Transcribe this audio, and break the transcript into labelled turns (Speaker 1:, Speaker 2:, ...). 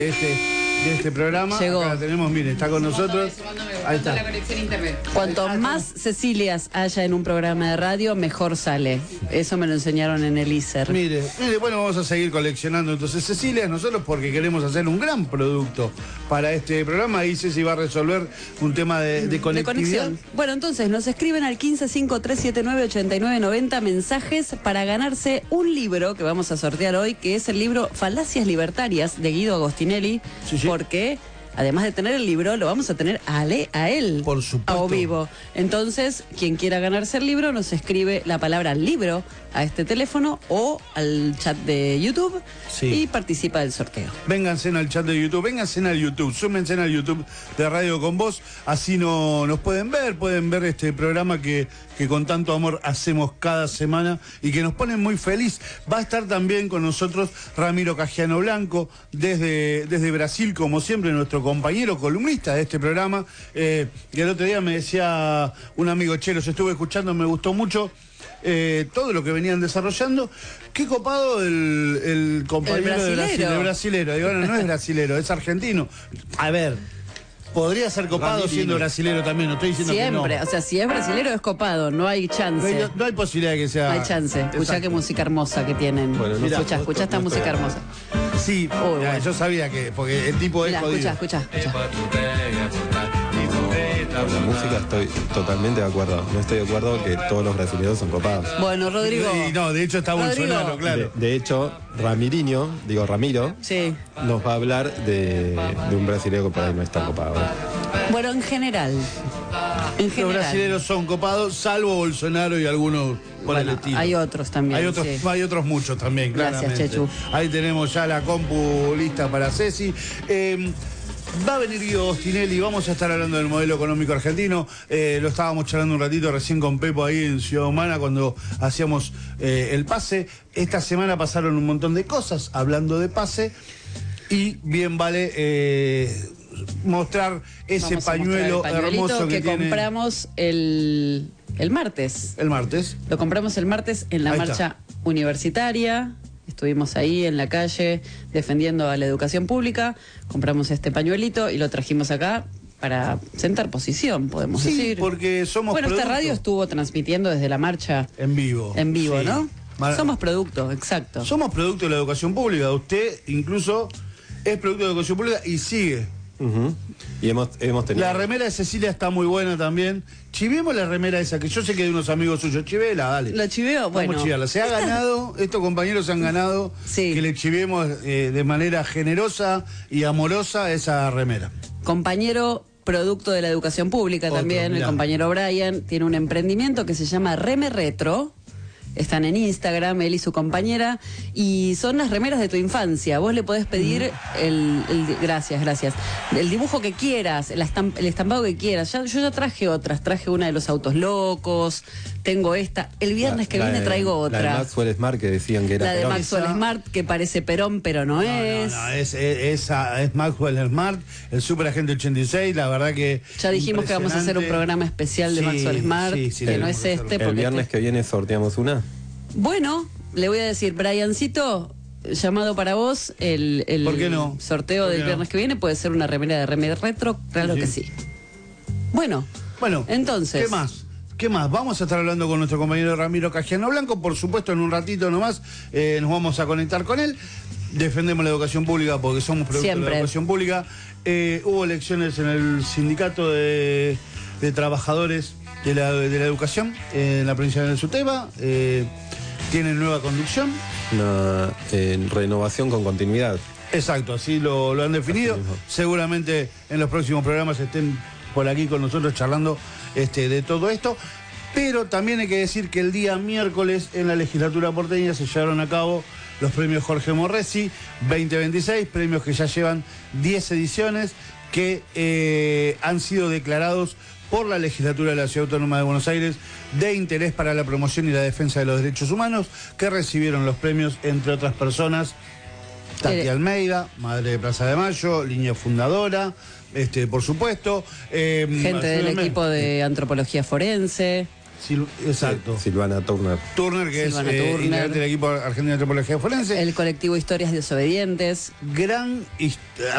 Speaker 1: de este programa.
Speaker 2: Llegó.
Speaker 1: Acá la tenemos, mire, está con nosotros. Ahí está.
Speaker 3: La conexión a internet.
Speaker 2: Cuanto más Cecilias haya en un programa de radio, mejor sale. Eso me lo enseñaron en el ISER.
Speaker 1: Mire, bueno, vamos a seguir coleccionando entonces Cecilia, nosotros porque queremos hacer un gran producto para este programa. Ahí Ceci va a resolver un tema de conectividad.
Speaker 2: conexión. Bueno, entonces nos escriben al 1553798990 mensajes para ganarse un libro que vamos a sortear hoy, que es el libro Falacias Libertarias de Guido Agostinelli,
Speaker 1: Sí, sí.
Speaker 2: porque además de tener el libro, lo vamos a tener a él.
Speaker 1: Por supuesto.
Speaker 2: A vivo. Entonces, quien quiera ganarse el libro, nos escribe la palabra libro a este teléfono o al chat de YouTube
Speaker 1: Sí.
Speaker 2: y participa del sorteo.
Speaker 1: Vénganse al chat de YouTube, vénganse al YouTube, súmense al YouTube de Radio Con Vos, así nos pueden ver este programa que con tanto amor hacemos cada semana y que nos pone muy feliz. Va a estar también con nosotros Ramiro Cajiano Blanco, desde Brasil, como siempre, nuestro compañero columnista de este programa. Y el otro día me decía un amigo, che, los estuve escuchando, me gustó mucho. Todo lo que venían desarrollando. Qué copado el compañero
Speaker 2: El brasilero.
Speaker 1: de brasilero. Digo, no es brasilero, es argentino. A ver, podría ser copado siendo brasilero también, no estoy diciendo
Speaker 2: Siempre,
Speaker 1: que no.
Speaker 2: o sea, si es brasilero es copado, no hay chance.
Speaker 1: No hay posibilidad de que sea.
Speaker 2: No hay chance. Escuchá
Speaker 1: Exacto.
Speaker 2: qué música hermosa que tienen.
Speaker 4: Bueno, no
Speaker 2: escuchá
Speaker 4: sé,
Speaker 2: esta
Speaker 4: no
Speaker 2: música
Speaker 4: estoy-
Speaker 2: hermosa.
Speaker 1: Sí,
Speaker 2: bueno.
Speaker 1: yo sabía que, porque el tipo es
Speaker 2: Mirá,
Speaker 1: jodido.
Speaker 2: escuchá.
Speaker 4: Con la música estoy totalmente de acuerdo. No estoy de acuerdo que todos los brasileños son copados.
Speaker 2: Bueno, Rodrigo.
Speaker 1: Y no, de hecho está
Speaker 2: Rodrigo.
Speaker 1: Bolsonaro, claro.
Speaker 4: De hecho, Ramiro,
Speaker 2: Sí.
Speaker 4: nos va a hablar de un brasileño que por ahí no está copado.
Speaker 2: Bueno, en general.
Speaker 1: Los brasileños son copados, salvo Bolsonaro y algunos por el
Speaker 2: Bueno,
Speaker 1: estilo.
Speaker 2: hay otros también.
Speaker 1: Hay otros,
Speaker 2: sí.
Speaker 1: hay otros muchos también,
Speaker 2: Gracias,
Speaker 1: claramente.
Speaker 2: Chechu.
Speaker 1: Ahí tenemos ya la compu lista para Ceci. Va a venir Guido Agostinelli, vamos a estar hablando del modelo económico argentino. Lo estábamos charlando un ratito recién con Pepo ahí en Ciudad Humana cuando hacíamos el pase. Esta semana pasaron un montón de cosas hablando de pase y bien vale mostrar ese
Speaker 2: Vamos a mostrar
Speaker 1: pañuelo
Speaker 2: el pañuelito
Speaker 1: hermoso que tiene
Speaker 2: compramos el martes.
Speaker 1: el martes.
Speaker 2: Lo compramos el martes en la
Speaker 1: Ahí
Speaker 2: marcha
Speaker 1: está.
Speaker 2: universitaria. Estuvimos ahí en la calle defendiendo a la educación pública. Compramos este pañuelito y lo trajimos acá para sentar posición, podemos
Speaker 1: Sí,
Speaker 2: decir.
Speaker 1: porque somos
Speaker 2: Bueno, esta
Speaker 1: producto.
Speaker 2: radio estuvo transmitiendo desde la marcha
Speaker 1: En vivo.
Speaker 2: en vivo,
Speaker 1: Sí.
Speaker 2: ¿no?
Speaker 1: Mar-
Speaker 2: Somos producto, exacto.
Speaker 1: Somos producto de la educación pública. Usted incluso es producto de la educación pública y sigue.
Speaker 4: Ujú. Y hemos tenido...
Speaker 1: La remera de Cecilia está muy buena también. Chivemos la remera esa, que yo sé que de unos amigos suyos. Chivela, dale.
Speaker 2: ¿Lo chiveo?
Speaker 1: Vamos
Speaker 2: Bueno.
Speaker 1: a chivearla. Se ha ganado, estos compañeros se han ganado
Speaker 2: Sí.
Speaker 1: que le chivemos de manera generosa y amorosa esa remera.
Speaker 2: Compañero producto de la educación pública
Speaker 1: Otro,
Speaker 2: también,
Speaker 1: mirá.
Speaker 2: el compañero Brian, tiene un emprendimiento que se llama Reme Retro. Están en Instagram, él y su compañera, y son las remeras de tu infancia. Vos le podés pedir gracias, el dibujo que quieras, el estampado que quieras. Yo ya traje otras, traje una de los autos locos, tengo esta. El viernes que viene traigo
Speaker 4: La
Speaker 2: otra.
Speaker 4: de Maxwell Smart que decían que era
Speaker 2: La de
Speaker 4: Perón.
Speaker 2: Maxwell Smart, que parece Perón, pero no es.
Speaker 1: No, esa es Maxwell Smart, el Super Agente 86, la verdad que...
Speaker 2: Ya dijimos que vamos a hacer un
Speaker 1: impresionante.
Speaker 2: programa especial de
Speaker 1: Sí,
Speaker 2: Maxwell Smart,
Speaker 1: sí,
Speaker 2: que no
Speaker 1: tenemos
Speaker 2: es
Speaker 1: que
Speaker 2: este.
Speaker 1: hacerlo.
Speaker 4: El
Speaker 2: Porque
Speaker 4: viernes que viene sorteamos una.
Speaker 2: Bueno, le voy a decir, Briancito, llamado para vos, el
Speaker 1: ¿Por qué no?
Speaker 2: sorteo
Speaker 1: ¿Por qué
Speaker 2: del
Speaker 1: no?
Speaker 2: viernes que viene puede ser una remera de Remera Retro, claro
Speaker 1: Sí.
Speaker 2: que sí. Bueno, entonces.
Speaker 1: ¿Qué más? ¿Qué más? Vamos a estar hablando con nuestro compañero Ramiro Cajiano Blanco, por supuesto en un ratito nomás nos vamos a conectar con él. Defendemos la educación pública porque somos producto de
Speaker 2: Siempre.
Speaker 1: la educación pública. Hubo elecciones en el sindicato de trabajadores de la educación en la provincia de Suteba. Tienen nueva conducción.
Speaker 4: Una renovación con continuidad.
Speaker 1: Exacto, así lo han definido.
Speaker 4: Así mismo.
Speaker 1: Seguramente en los próximos programas estén por aquí con nosotros charlando de todo esto. Pero también hay que decir que el día miércoles en la legislatura porteña se llevaron a cabo los premios Jorge Morresi 2026, premios que ya llevan 10 ediciones, que han sido declarados por la legislatura de la Ciudad Autónoma de Buenos Aires de interés para la promoción y la defensa de los derechos humanos, que recibieron los premios, entre otras personas, Tati Almeida, madre de Plaza de Mayo, línea fundadora, por supuesto.
Speaker 2: Gente del equipo de antropología forense.
Speaker 1: Exacto.
Speaker 4: Silvana Turner.
Speaker 1: Turner, que
Speaker 2: Silvana
Speaker 1: es
Speaker 2: Turner.
Speaker 1: integrante del equipo argentino de antropología forense.
Speaker 2: El colectivo Historias Desobedientes.
Speaker 1: Gran